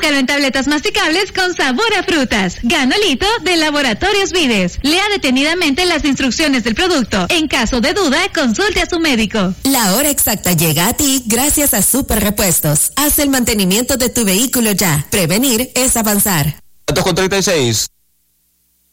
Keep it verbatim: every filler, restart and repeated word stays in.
Búscalo en tabletas masticables con sabor a frutas. Ganolito de Laboratorios Vides. Lea detenidamente las instrucciones del producto. En caso de duda, consulte a su médico. La hora exacta llega a ti gracias a Super Repuestos. Haz el mantenimiento de tu vehículo ya. Prevenir es avanzar. dos con treinta y seis.